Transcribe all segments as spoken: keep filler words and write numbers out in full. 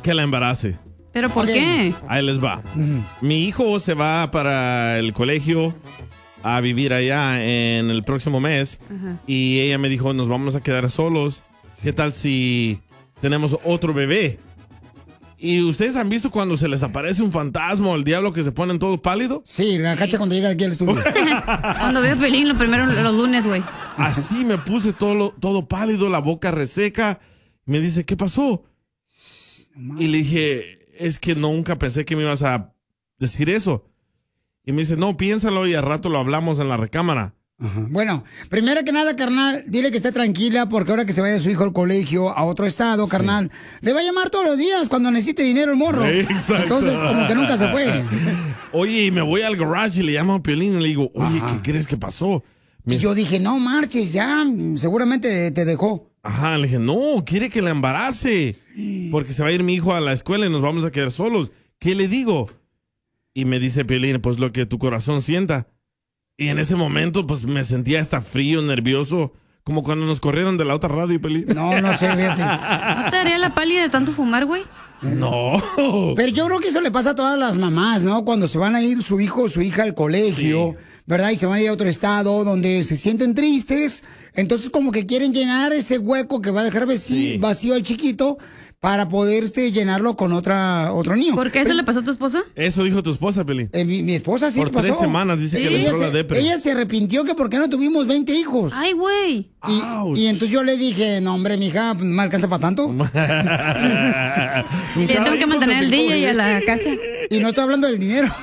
que la embarace. ¿Pero por Ok. qué? Ahí les va. Mi hijo se va para el colegio a vivir allá en el próximo mes. Ajá. Y ella me dijo, nos vamos a quedar solos. ¿Qué tal si tenemos otro bebé? ¿Y ustedes han visto cuando se les aparece un fantasma o el diablo que se ponen todos pálidos? Sí, la cacha cuando llega aquí al estudio. Cuando veo Pelín, lo primero los lunes, güey. Así me puse todo, lo- todo pálido, la boca reseca. Me dice, ¿qué pasó? Y le dije, es que nunca pensé que me ibas a decir eso. Y me dice, no, piénsalo y al rato lo hablamos en la recámara. Ajá. Bueno, primero que nada, carnal, dile que esté tranquila porque ahora que se vaya su hijo al colegio a otro estado, carnal, le va a llamar todos los días cuando necesite dinero el morro. Exacto. Entonces, como que nunca se fue. Oye, y me voy al garage y le llamo a Piolín y le digo, oye, Ajá. ¿qué crees que pasó? Me Y yo dije, no marches, ya, seguramente te dejó. Ajá, le dije, no, quiere que la embarace. Porque se va a ir mi hijo a la escuela y nos vamos a quedar solos. ¿Qué le digo? Y me dice Piolín, pues lo que tu corazón sienta. Y en ese momento, pues me sentía hasta frío, nervioso. Como cuando nos corrieron de la otra radio, Piolín. No, no sé, fíjate. ¿No te daría la pálida de tanto fumar, güey? No. Pero yo creo que eso le pasa a todas las mamás, ¿no? Cuando se van a ir su hijo o su hija al colegio, Sí. ¿verdad? Y se van a ir a otro estado donde se sienten tristes. Entonces como que quieren llenar ese hueco que va a dejar vaci- Sí. vacío al chiquito para poder este, llenarlo con otra otro niño. ¿Por qué eso le pasó a tu esposa? Eso dijo tu esposa, Piolín. Eh, mi, mi esposa sí Por le pasó. tres semanas dice que le ella, entró la se, depre. ella se arrepintió que por qué no tuvimos veinte hijos. Ay, güey. Y, Ouch. y entonces yo le dije, no hombre, mija, no me alcanza para tanto. Y le tengo que mantener el D J y a la cacha. Y no estoy hablando del dinero.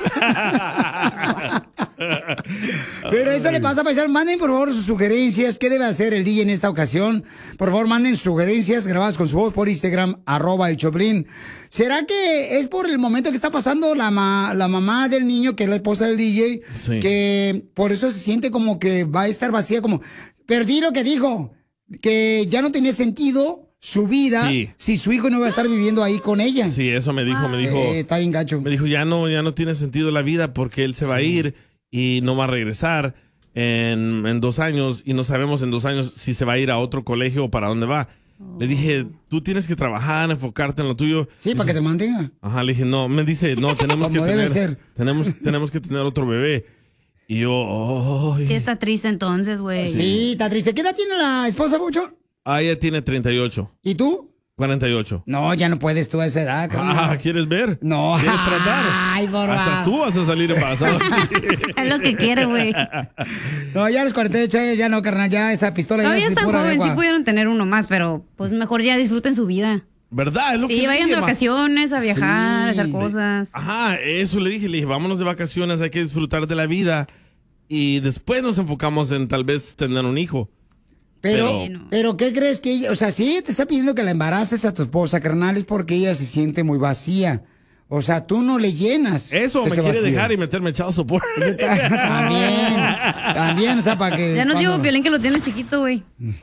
Pero eso le pasa a paisar. Manden por favor sus sugerencias. ¿Qué debe hacer el D J en esta ocasión? Por favor, manden sugerencias grabadas con su voz por Instagram, arroba el Choplin. ¿Será que es por el momento que está pasando la, ma- la mamá del niño, que es la esposa del D J, Sí. que por eso se siente como que va a estar vacía, como perdí lo que dijo, que ya no tenía sentido su vida Sí. si su hijo no iba a estar viviendo ahí con ella? Sí, eso me dijo, me dijo. Eh, está bien gacho. Me dijo, ya no, ya no tiene sentido la vida porque él se va a ir y no va a regresar en, en dos años y no sabemos en dos años si se va a ir a otro colegio o para dónde va. Le dije, tú tienes que trabajar, enfocarte en lo tuyo. Sí, para que te mantenga. Ajá, le dije, no, me dice, no, tenemos que Como debe tener, ser. tenemos, tenemos que tener otro bebé. Y yo, ay. Sí está triste entonces, güey. Sí, está triste. ¿Qué edad tiene la esposa, Pucho? Ah, ella tiene treinta y ocho, ¿Y tú? cuarenta y ocho. No, ya no puedes tú a esa edad, carnal. Ah, ¿quieres ver? No. ¿Quieres tratar? Ay, por Hasta favor. tú vas a salir embarazado. Es lo que quiere, güey. No, ya a los cuarenta y ocho años ya no, carnal. Ya esa pistola ya Todavía es están pura de joven, sí agua. pudieron tener uno más, pero pues mejor ya disfruten su vida. ¿Verdad? Es lo Sí, que vayan dije, de ma. vacaciones, a viajar, a hacer Sí. cosas. Ajá, eso le dije, le dije, vámonos de vacaciones, hay que disfrutar de la vida y después nos enfocamos en tal vez tener un hijo. Pero, Pero- pero, ¿qué crees que ella, o sea, si ella te está pidiendo que la embaraces a tu esposa, carnal, es porque ella se siente muy vacía. O sea, tú no le llenas. Eso, me ese quiere vacío. dejar y meterme echado sopor. También, también, o sea, para que... Ya nos cuando- dijo Piolín que lo tiene chiquito, güey.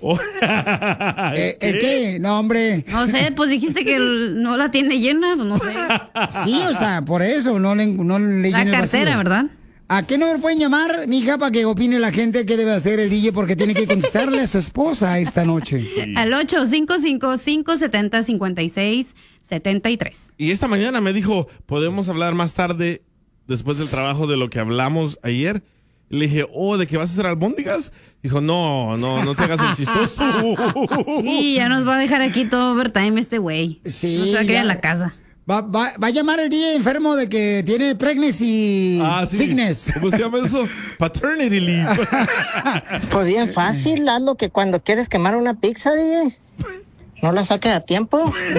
Eh, ¿El qué? No, hombre. No sé, pues dijiste que el- no la tiene llena, pues no sé. Sí, o sea, por eso no le, no le La llena el cartera, vacío. ¿verdad? ¿A qué número pueden llamar, mija, para que opine la gente qué debe hacer el D J? Porque tiene que contestarle a su esposa esta noche. Al ocho cinco cinco, cinco siete cero, cinco seis siete tres. Y esta mañana me dijo, ¿podemos hablar más tarde, después del trabajo, de lo que hablamos ayer? Y le dije, oh, ¿de que vas a hacer albóndigas? Dijo, no, no, no te hagas el chistoso. Y ya nos va a dejar aquí todo overtime este güey. Sí, No se va a quedar ya. en la casa. Va, va, va a llamar el D J enfermo de que tiene pregnancy Ah, sí. sickness. ¿Cómo se llama eso? Paternity leave. Pues bien fácil, hazlo que cuando quieres quemar una pizza, D J, no la saques a tiempo.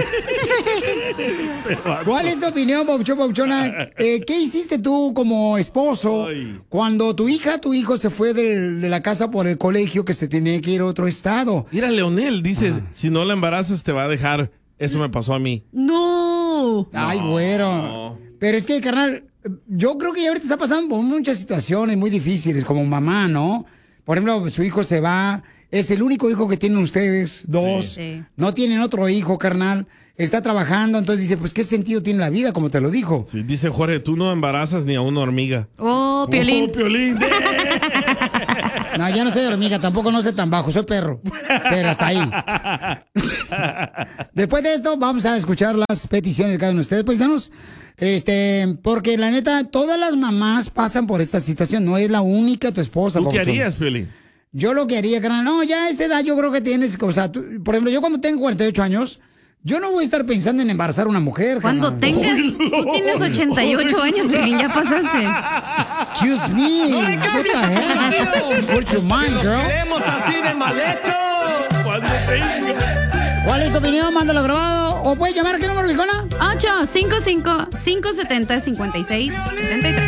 ¿Cuál es tu opinión, Pauchón, Pauchona? Eh, ¿Qué hiciste tú como esposo Ay. cuando tu hija, tu hijo se fue del- de la casa por el colegio que se tenía que ir a otro estado? Mira, Leonel, dices, si no la embarazas te va a dejar. Eso me pasó a mí. ¡No! Ay, güero. Pero es que, carnal, yo creo que ahorita está pasando por muchas situaciones muy difíciles como mamá, ¿no? Por ejemplo, su hijo se va, es el único hijo que tienen ustedes, dos. Sí. No tienen otro hijo, carnal. Está trabajando, entonces dice, pues, ¿qué sentido tiene la vida, como te lo dijo? Sí, dice Jorge, tú no embarazas ni a una hormiga. Oh, Piolín. Oh, Piolín. No, No, ya no soy hormiga, tampoco no soy tan bajo, soy perro. Pero hasta ahí. Después de esto, vamos a escuchar las peticiones de cada uno de ustedes, paisanos. Este, porque la neta, todas las mamás pasan por esta situación. No es la única tu esposa. ¿Tú qué papuchón. harías, Piolín? Yo lo que haría, carnal, no, ya a esa edad yo creo que tienes, o sea, tú, por ejemplo, yo cuando tengo cuarenta y ocho años, yo no voy a estar pensando en embarazar a una mujer. Cuando carnal. tengas, tú tienes ochenta y ocho años, Piolín, ya pasaste. Excuse me, what the heck? What's your mind, girl? ¡Queremos así de mal hecho! Cuando tenga. ¿Cuál es tu opinión? Mándalo grabado. ¿O puedes llamar a qué número, viejona? ocho cinco cinco, cinco siete cero, cinco seis siete tres.